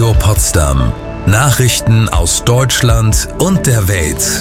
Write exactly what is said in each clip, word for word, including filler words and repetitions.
Radio Potsdam. Nachrichten aus Deutschland und der Welt.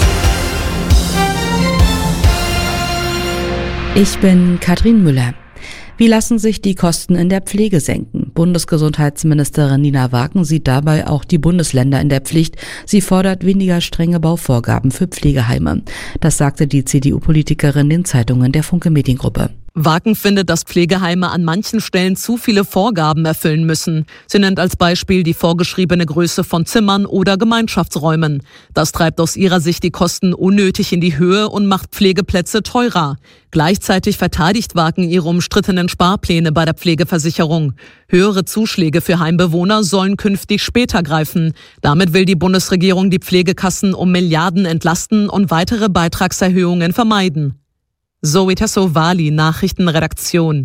Ich bin Katrin Müller. Wie lassen sich die Kosten in der Pflege senken? Bundesgesundheitsministerin Nina Waken sieht dabei auch die Bundesländer in der Pflicht. Sie fordert weniger strenge Bauvorgaben für Pflegeheime. Das sagte die C D U-Politikerin den Zeitungen der Funke Mediengruppe. Waken findet, dass Pflegeheime an manchen Stellen zu viele Vorgaben erfüllen müssen. Sie nennt als Beispiel die vorgeschriebene Größe von Zimmern oder Gemeinschaftsräumen. Das treibt aus ihrer Sicht die Kosten unnötig in die Höhe und macht Pflegeplätze teurer. Gleichzeitig verteidigt Waken ihre umstrittenen Sparpläne bei der Pflegeversicherung. Höhere Zuschläge für Heimbewohner sollen künftig später greifen. Damit will die Bundesregierung die Pflegekassen um Milliarden entlasten und weitere Beitragserhöhungen vermeiden. Zoe Tassovali, Nachrichtenredaktion.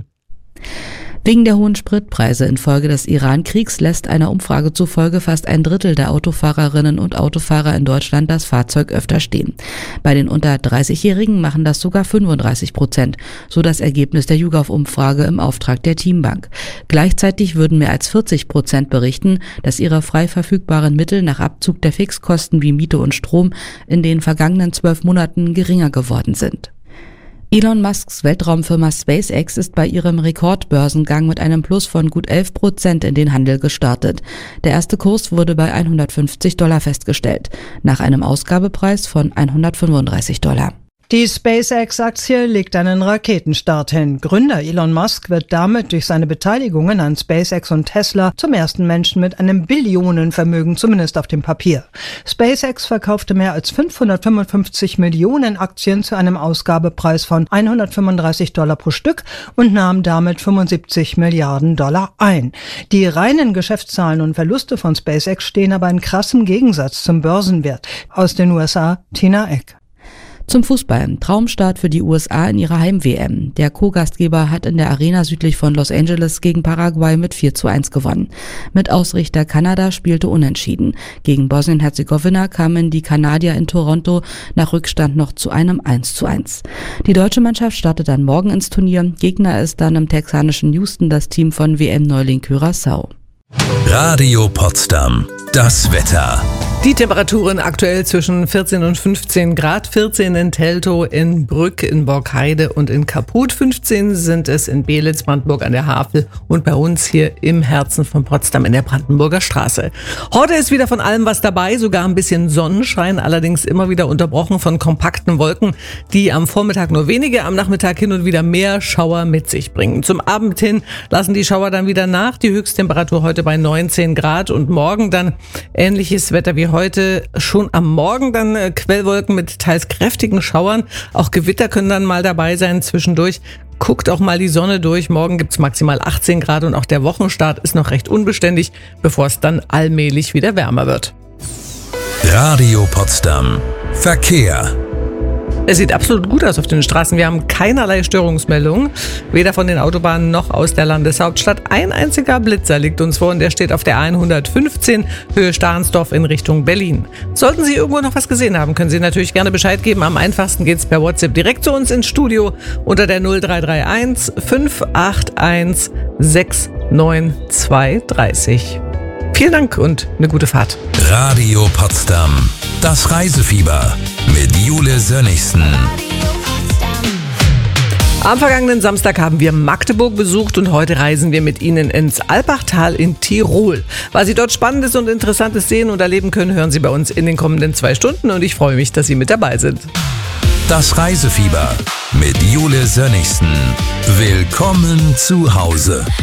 Wegen der hohen Spritpreise infolge des Iran-Kriegs lässt einer Umfrage zufolge fast ein Drittel der Autofahrerinnen und Autofahrer in Deutschland das Fahrzeug öfter stehen. Bei den unter dreißigjährigen machen das sogar fünfunddreißig Prozent, so das Ergebnis der YouGov-Umfrage im Auftrag der Teambank. Gleichzeitig würden mehr als vierzig Prozent berichten, dass ihre frei verfügbaren Mittel nach Abzug der Fixkosten wie Miete und Strom in den vergangenen zwölf Monaten geringer geworden sind. Elon Musks Weltraumfirma SpaceX ist bei ihrem Rekordbörsengang mit einem Plus von gut elf Prozent in den Handel gestartet. Der erste Kurs wurde bei hundertfünfzig Dollar festgestellt, nach einem Ausgabepreis von hundertfünfunddreißig Dollar. Die SpaceX-Aktie legt einen Raketenstart hin. Gründer Elon Musk wird damit durch seine Beteiligungen an SpaceX und Tesla zum ersten Menschen mit einem Billionenvermögen, zumindest auf dem Papier. SpaceX verkaufte mehr als fünfhundertfünfundfünfzig Millionen Aktien zu einem Ausgabepreis von hundertfünfunddreißig Dollar pro Stück und nahm damit fünfundsiebzig Milliarden Dollar ein. Die reinen Geschäftszahlen und Verluste von SpaceX stehen aber in krassem Gegensatz zum Börsenwert. Aus den U S A, Tina Eck. Zum Fußball. Traumstart für die U S A in ihrer Heim-W M. Der Co-Gastgeber hat in der Arena südlich von Los Angeles gegen Paraguay mit vier zu eins gewonnen. Mit Ausrichter Kanada spielte unentschieden. Gegen Bosnien-Herzegowina kamen die Kanadier in Toronto nach Rückstand noch zu einem eins zu eins. Die deutsche Mannschaft startet dann morgen ins Turnier. Gegner ist dann im texanischen Houston das Team von W M-Neuling Curaçao. Radio Potsdam. Das Wetter. Die Temperaturen aktuell zwischen vierzehn und fünfzehn Grad, vierzehn in Teltow, in Brück, in Borkheide und in Kaputt, fünfzehn sind es in Belitz, Brandenburg an der Havel und bei uns hier im Herzen von Potsdam in der Brandenburger Straße. Heute ist wieder von allem was dabei, sogar ein bisschen Sonnenschein, allerdings immer wieder unterbrochen von kompakten Wolken, die am Vormittag nur wenige, am Nachmittag hin und wieder mehr Schauer mit sich bringen. Zum Abend hin lassen die Schauer dann wieder nach, die Höchsttemperatur heute bei neunzehn Grad und morgen dann ähnliches Wetter wie heute, schon am Morgen dann äh, Quellwolken mit teils kräftigen Schauern. Auch Gewitter können dann mal dabei sein zwischendurch. Guckt auch mal die Sonne durch. Morgen gibt's maximal achtzehn Grad und auch der Wochenstart ist noch recht unbeständig, bevor es dann allmählich wieder wärmer wird. Radio Potsdam. Verkehr. Es sieht absolut gut aus auf den Straßen. Wir haben keinerlei Störungsmeldungen, weder von den Autobahnen noch aus der Landeshauptstadt. Ein einziger Blitzer liegt uns vor und der steht auf der hundertfünfzehn Höhe Stahnsdorf in Richtung Berlin. Sollten Sie irgendwo noch was gesehen haben, können Sie natürlich gerne Bescheid geben. Am einfachsten geht's per WhatsApp direkt zu uns ins Studio unter der null drei drei eins fünf acht eins sechs neun zwei drei null. Vielen Dank und eine gute Fahrt. Radio Potsdam. Das Reisefieber mit Jule Sönnigsen. Am vergangenen Samstag haben wir Magdeburg besucht und heute reisen wir mit Ihnen ins Alpachtal in Tirol. Was Sie dort Spannendes und Interessantes sehen und erleben können, hören Sie bei uns in den kommenden zwei Stunden und ich freue mich, dass Sie mit dabei sind. Das Reisefieber mit Jule Sönnigsen. Willkommen zu Hause.